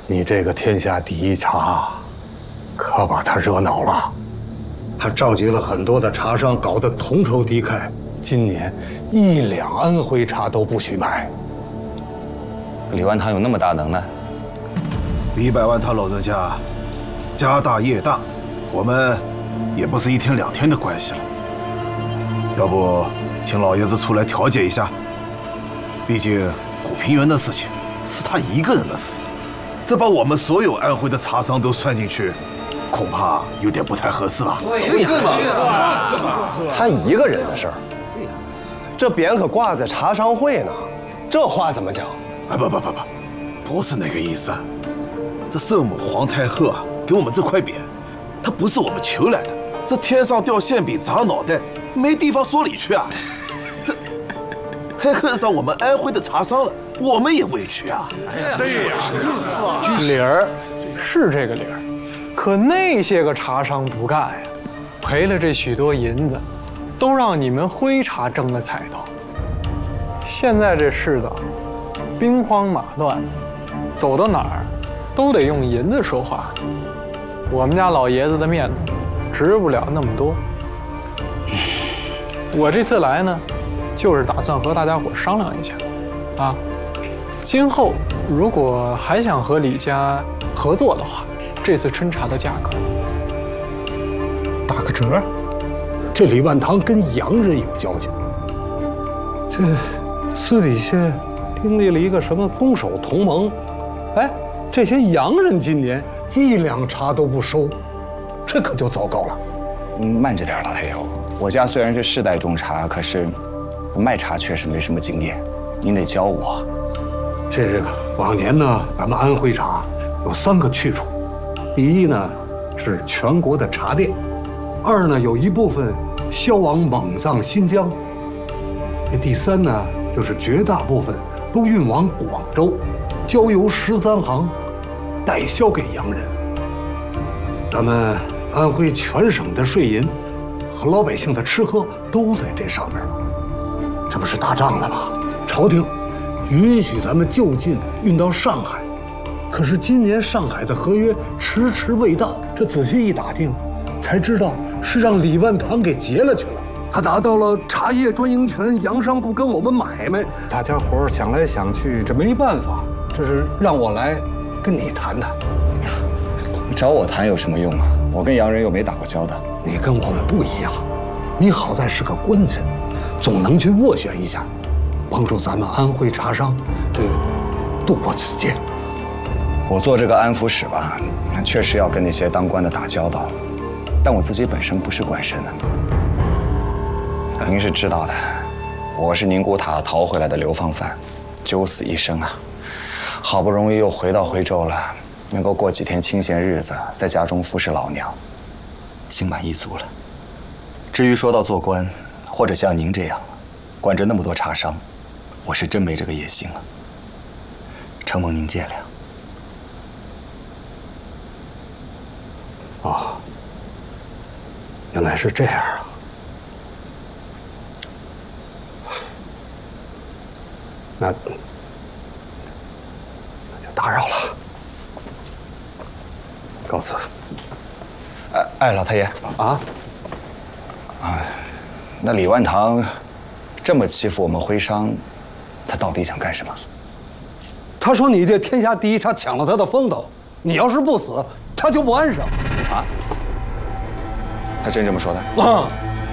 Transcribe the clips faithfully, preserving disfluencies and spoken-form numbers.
你这个天下第一茶，可把他惹恼了。他召集了很多的茶商，搞得同仇敌忾。今年一两安徽茶都不许卖。 李万堂有那么大能耐？ 李百万他老人家家大业大，我们也不是一天两天的关系了。要不，请老爷子出来调解一下？毕竟古平原的事情是他一个人的事，这把我们所有安徽的茶商都算进去，恐怕有点不太合适吧？ 对呀， 他一个人的事儿，这匾可挂在茶商会呢，这话怎么讲？ 啊不不不不，不是那个意思。这圣母皇太后啊，给我们这块匾，它不是我们求来的。这天上掉馅饼砸脑袋，没地方说理去啊！这还恨上我们安徽的茶商了，我们也委屈啊！ 对呀，理儿是这个理儿，可那些个茶商不干呀，赔了这许多银子，都让你们徽茶争了彩头。现在这世道，兵荒马乱，走到哪儿都得用银子说话。我们家老爷子的面子值不了那么多。我这次来呢，就是打算和大家伙商量一下，啊，今后如果还想和李家合作的话，这次春茶的价格打个折。这李万堂跟洋人有交情，这私底下订立了一个什么攻守同盟。哎，这些洋人今年一两茶都不收，这可就糟糕了。 嗯，慢着点，老太后。我家虽然是世代种茶，可是卖茶确实没什么经验，您得教我。 这个往年呢，咱们安徽茶有三个去处：第一呢是全国的茶店；二呢有一部分销往蒙藏、新疆；第三呢就是绝大部分都运往广州，交由十三行代销给洋人。咱们安徽全省的税银和老百姓的吃喝都在这上面。这不是打仗了吗？朝廷允许咱们就近运到上海，可是今年上海的合约迟迟未到。这仔细一打听，才知道是让李万堂给劫了去了。他拿到了茶叶专营权，洋商不跟我们买卖。大家伙想来想去，这没办法，这是让我来跟你谈谈。 找我谈有什么用啊？我跟洋人又没打过交道。 你跟我们不一样，你好在是个官绅，总能去斡旋一下，帮助咱们安徽茶商这度过此劫。 我做这个安抚使吧，确实要跟那些当官的打交道，但我自己本身不是官绅的。您是知道的，我是宁古塔逃回来的流放犯，九死一生啊！好不容易又回到徽州了，能够过几天清闲日子，在家中服侍老娘，心满意足了。至于说到做官，或者像您这样，管着那么多茶商，我是真没这个野心了。承蒙您见谅。 哦，原来是这样啊！那那就打扰了，告辞。 哎哎，老太爷啊啊，那李万堂这么欺负我们徽商，他到底想干什么？ 他说你这天下第一茶抢了他的风头，你要是不死，他就不安生。 啊？他真这么说的？ 啊！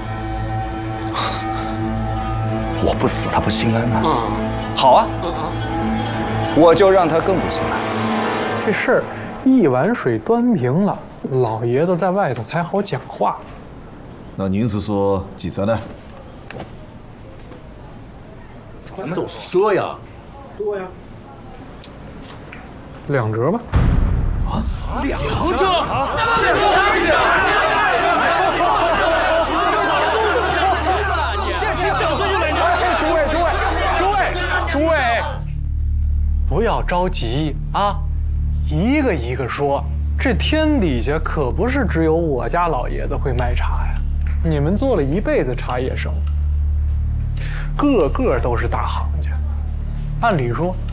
我不死，他不心安呐。 啊！ 好啊！我就让他更不心安。 这事儿一碗水端平了，老爷子在外头才好讲话。 那您是说几折呢？ 咱们都说呀， 说呀，两折吧。 啊，两折！ 诸位，诸位，诸位，诸位，不要着急啊，一个一个说。这天底下可不是只有我家老爷子会卖茶呀，你们做了一辈子茶叶生意，个个都是大行家。按理说，